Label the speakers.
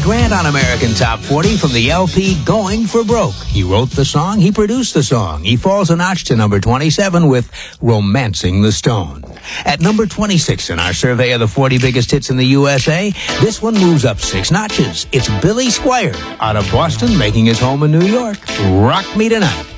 Speaker 1: Grant on American Top 40 from the LP Going for Broke. He wrote the song, he produced the song. He falls a notch to number 27 with Romancing the Stone. At number 26 in our survey of the 40 biggest hits in the USA, this one moves up 6 notches. It's Billy Squier out of Boston, making his home in New York. Rock Me Tonight.